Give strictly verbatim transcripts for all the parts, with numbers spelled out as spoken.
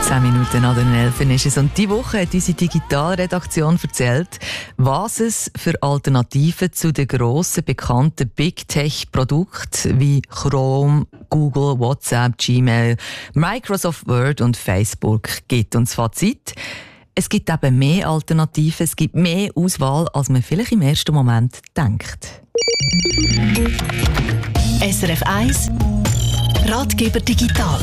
Zehn Minuten nach den Elfen ist es. Und diese Woche hat unsere Digitalredaktion erzählt, was es für Alternativen zu den grossen, bekannten Big-Tech-Produkten wie Chrome, Google, WhatsApp, Gmail, Microsoft Word und Facebook gibt. Und das Fazit: Es gibt eben mehr Alternativen, es gibt mehr Auswahl, als man vielleicht im ersten Moment denkt. S R F eins Ratgeber Digital.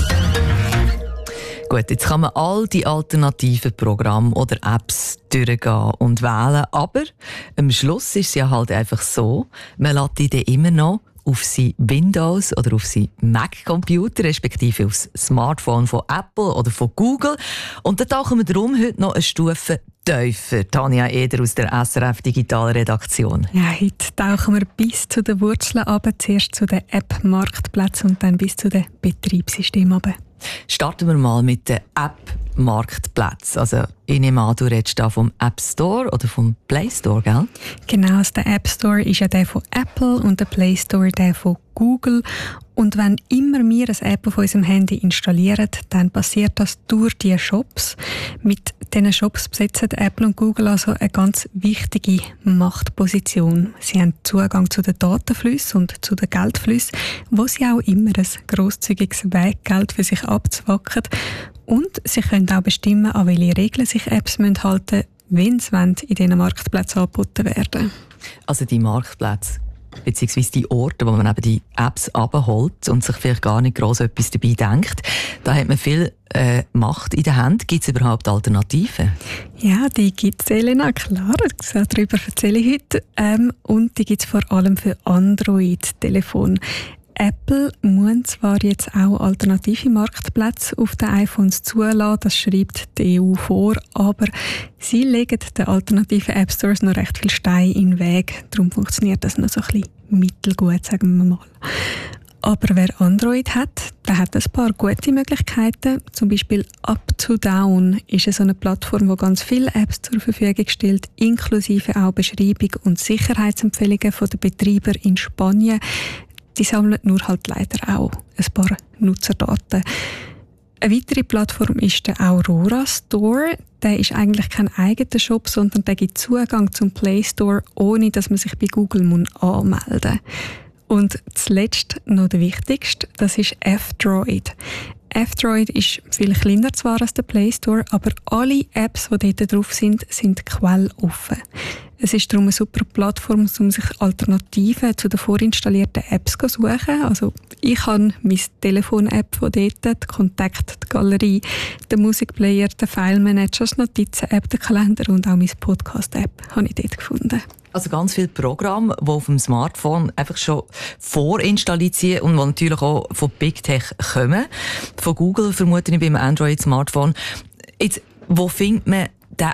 Gut, jetzt kann man all die alternativen Programme oder Apps durchgehen und wählen, aber am Schluss ist es ja halt einfach so, man lädt die dann immer noch auf sein Windows oder auf sein Mac-Computer, respektive aufs Smartphone von Apple oder von Google. Und da tauchen wir darum heute noch eine Stufe tiefer. Tanja Eder aus der S R F Digitalredaktion. Ja, heute tauchen wir bis zu den Wurzeln runter, zuerst zu den App-Marktplätzen und dann bis zu den Betriebssystemen runter. Starten wir mal mit den App-Marktplätzen. Also ich nehme an, du redest da vom App Store oder vom Play Store, gell? Genau, also der App Store ist ja der von Apple und der Play Store der von Google. Und wenn immer wir eine App auf unserem Handy installieren, dann passiert das durch diese Shops. Mit diesen Shops besetzen Apple und Google also eine ganz wichtige Machtposition. Sie haben Zugang zu den Datenflüssen und zu den Geldflüssen, wo sie auch immer ein grosszügiges Weggeld für sich abzwacken. Und sie können auch bestimmen, an welche Regeln sich Apps halten müssen, wenn sie in diesen Marktplätzen angeboten werden. Also die Marktplätze, beziehungsweise die Orte, wo man eben die Apps abholt und sich vielleicht gar nicht gross etwas dabei denkt, da hat man viel äh, Macht in der Hand. Gibt es überhaupt Alternativen? Ja, die gibt es, Elena, klar. Darüber erzähle ich heute. Ähm, und die gibt es vor allem für Android-Telefone. Apple muss zwar jetzt auch alternative Marktplätze auf den iPhones zulassen, das schreibt die E U vor, aber sie legen den alternativen App Stores noch recht viel Steine in den Weg. Darum funktioniert das noch so ein bisschen mittelgut, sagen wir mal. Aber wer Android hat, der hat ein paar gute Möglichkeiten. Zum Beispiel Up-to-Down ist so eine Plattform, die ganz viele Apps zur Verfügung stellt, inklusive auch Beschreibung und Sicherheitsempfehlungen von den Betreibern in Spanien. Die sammeln nur halt leider auch ein paar Nutzerdaten. Eine weitere Plattform ist der Aurora Store. Der ist eigentlich kein eigener Shop, sondern der gibt Zugang zum Play Store, ohne dass man sich bei Google anmelden muss. Und zuletzt noch der wichtigste, das ist F-Droid. F-Droid ist viel kleiner zwar als der Play Store, aber alle Apps, die dort drauf sind, sind quelloffen. Es ist darum eine super Plattform, um sich Alternativen zu den vorinstallierten Apps zu suchen. Also ich habe meine Telefon-App von dort, die Kontakt, die Galerie, den Musikplayer, den File-Manager, die Notizen-App, den Kalender und auch meine Podcast-App habe ich dort gefunden. Also ganz viele Programme, die auf dem Smartphone einfach schon vorinstalliert sind und die natürlich auch von Big Tech kommen. Von Google vermute ich beim Android-Smartphone. Jetzt, wo findet man den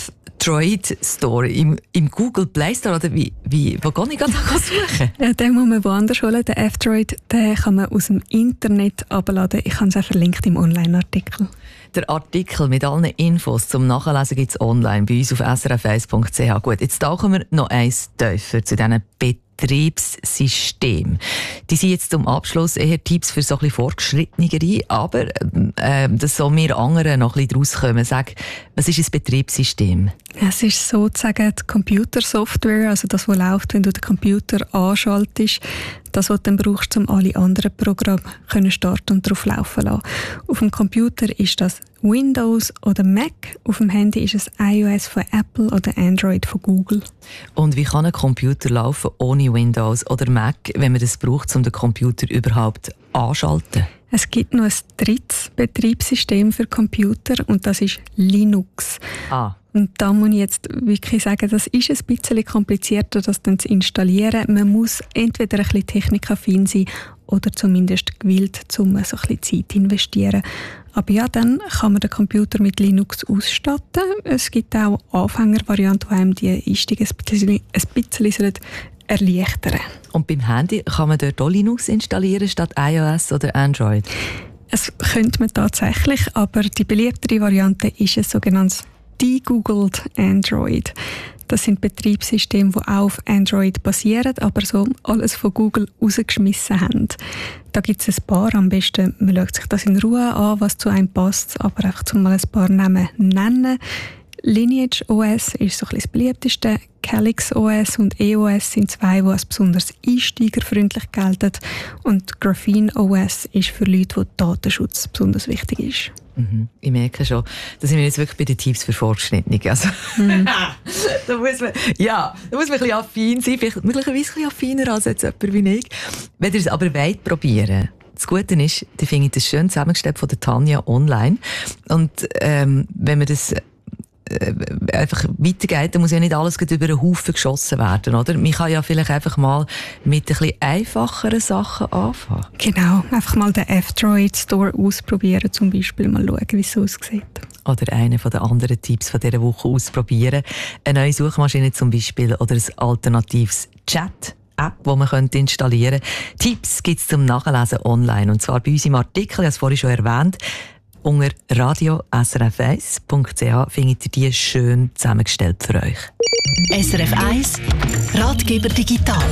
F-Droid Store? Im, Im Google Play Store? Oder wie, wie, wo kann ich gerade suchen? Ja, den muss man woanders holen. Den F-Droid, den kann man aus dem Internet abladen. Ich habe es auch verlinkt im Online-Artikel. Der Artikel mit allen Infos zum Nachlesen gibt es online bei uns auf s r f eins punkt c h. Gut, jetzt tauchen wir noch eins tiefer zu diesen Betriebssystemen. Die sind jetzt zum Abschluss eher Tipps für so ein bisschen Fortgeschrittenere, aber äh, dass so wir anderen noch ein bisschen daraus kommen. Sag, was ist ein Betriebssystem? Es ist sozusagen die Computersoftware, also das, was läuft, wenn du den Computer anschaltest. Das, was du dann brauchst, um alle anderen Programme können starten und drauf laufen lassen. Auf dem Computer ist das Windows oder Mac. Auf dem Handy ist es iOS von Apple oder Android von Google. Und wie kann ein Computer laufen ohne Windows oder Mac, wenn man das braucht, um den Computer überhaupt anzuschalten? Es gibt noch ein drittes Betriebssystem für Computer und das ist Linux. Ah. Und da muss ich jetzt wirklich sagen, das ist ein bisschen komplizierter, das dann zu installieren. Man muss entweder ein bisschen technikaffin sein oder zumindest gewillt, um so ein bisschen Zeit investieren. Aber ja, dann kann man den Computer mit Linux ausstatten. Es gibt auch Anfängervarianten, die einem die Einstiege ein bisschen, ein bisschen erleichtern. Und beim Handy kann man dort auch Linux installieren statt iOS oder Android? Es könnte man tatsächlich, aber die beliebtere Variante ist ein sogenanntes degoogled Android. Das sind Betriebssysteme, die auch auf Android basieren, aber so alles von Google rausgeschmissen haben. Da da gibt es ein paar. Am besten, man schaut sich das in Ruhe an, was zu einem passt, aber einfach zum mal ein paar Namen nennen. Lineage O S ist so ein bisschen das beliebteste. Calyx O S und E O S sind zwei, die als besonders einsteigerfreundlich gelten. Und Graphene O S ist für Leute, wo Datenschutz besonders wichtig ist. Mhm. Ich merke schon, da sind wir jetzt wirklich bei den Tipps für Fortgeschnittene. Also, mhm. da muss man, ja, da muss man ein bisschen affin sein, vielleicht möglicherweise ein bisschen affiner als jetzt jemand wie ich. Wenn ihr es aber weit probieren, das Gute ist, die finde ich das schön zusammengestellt von der Tanja online. Und ähm, wenn man das einfach weitergeht, dann muss ja nicht alles über einen Haufen geschossen werden, oder? Man kann ja vielleicht einfach mal mit ein bisschen einfacheren Sachen anfangen. Genau, einfach mal den F-Droid Store ausprobieren, zum Beispiel mal schauen, wie es aussieht. Oder einen von den anderen Tipps von dieser Woche ausprobieren. Eine neue Suchmaschine zum Beispiel oder ein alternatives Chat. App, die man installieren könnte. Tipps gibt es zum Nachlesen online. Und zwar bei uns im Artikel, ich habe es vorhin schon erwähnt, unter radio s r f eins punkt c h findet ihr die schön zusammengestellt für euch. S R F eins Ratgeber digital.